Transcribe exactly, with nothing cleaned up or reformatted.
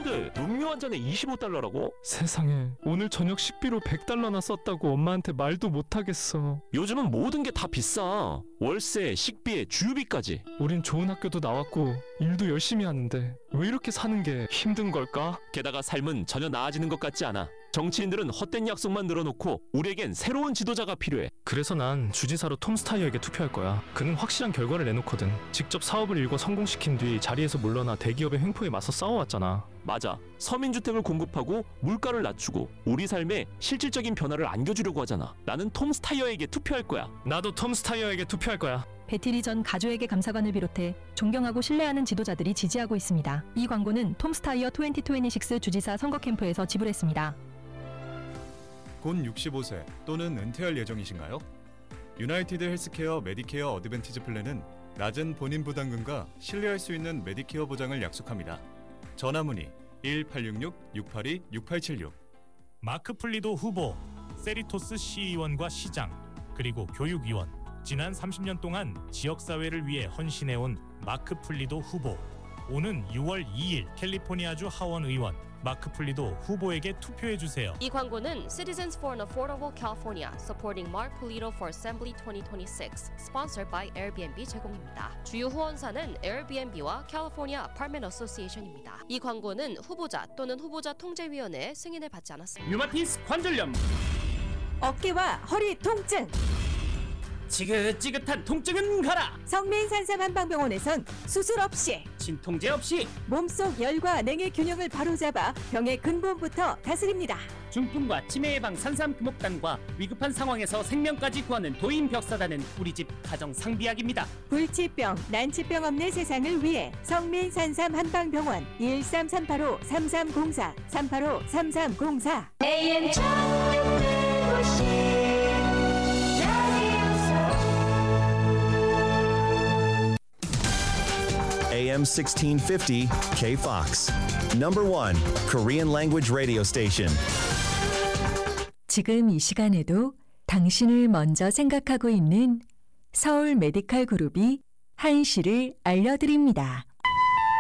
근데 음료 한 잔에 이십오 달러라고? 세상에, 오늘 저녁 식비로 백 달러나 썼다고 엄마한테 말도 못하겠어. 요즘은 모든 게 다 비싸. 월세, 식비에 주유비까지. 우린 좋은 학교도 나왔고 일도 열심히 하는데 왜 이렇게 사는 게 힘든 걸까? 게다가 삶은 전혀 나아지는 것 같지 않아. 정치인들은 헛된 약속만 늘어놓고 우리에겐 새로운 지도자가 필요해. 그래서 난 주지사로 톰 스타이어에게 투표할 거야. 그는 확실한 결과를 내놓거든. 직접 사업을 일궈 성공시킨 뒤 자리에서 물러나 대기업의 횡포에 맞서 싸워왔잖아. 맞아. 서민주택을 공급하고 물가를 낮추고 우리 삶에 실질적인 변화를 안겨주려고 하잖아. 나는 톰 스타이어에게 투표할 거야. 나도 톰 스타이어에게 투표할 거야. 배티리 전 가조에게 감사관을 비롯해 존경하고 신뢰하는 지도자들이 지지하고 있습니다. 이 광고는 톰 스타이어 이천이십육 주지사 선거 캠프에서 지불했습니다. 곧 육십오 세 또는 은퇴할 예정이신가요? 유나이티드 헬스케어 메디케어 어드밴티지 플랜은 낮은 본인 부담금과 신뢰할 수 있는 메디케어 보장을 약속합니다. 전화 문의 일 팔육육 육팔이 육팔칠육. 마크 플리도 후보, 세리토스 시의원과 시장, 그리고 교육위원, 지난 삼십 년 동안 지역사회를 위해 헌신해온 마크 플리도 후보. 오는 유월 이일 캘리포니아주 하원 의원 마크 플리도 후보에게 투표해주세요. 이 광고는 Citizens for an Affordable California Supporting Mark Polito for Assembly 이천이십육 Sponsored by 에어비앤비 제공입니다. 주요 후원사는 에어비앤비와 California Apartment Association입니다. 이 광고는 후보자 또는 후보자 통제위원회의 승인을 받지 않았습니다. 류마티스 관절염, 어깨와 허리 통증, 지긋지긋한 통증은 가라. 성민산삼 한방병원에선 수술 없이, 진통제 없이 몸속 열과 냉의 균형을 바로잡아 병의 근본부터 다스립니다. 중풍과 치매 예방 산삼 금옥단과 위급한 상황에서 생명까지 구하는 도인벽사단은 우리 집 가정 상비약입니다. 불치병, 난치병 없는 세상을 위해 성민산삼 한방병원 일삼삼팔오 삼삼공사 삼팔오 삼삼공사. 에이엠 에이엠 sixteen fifty K-Fox. Number one Korean language radio station. 지금 이 시간에도 당신을 먼저 생각하고 있는 서울 메디칼 그룹이 한시를 알려드립니다.